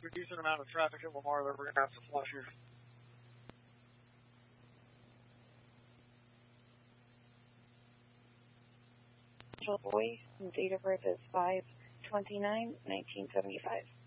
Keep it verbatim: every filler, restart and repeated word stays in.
a decent amount of traffic at Lamar that we're going to have to flush here. Boy, date of birth is five twenty-nine nineteen seventy-five.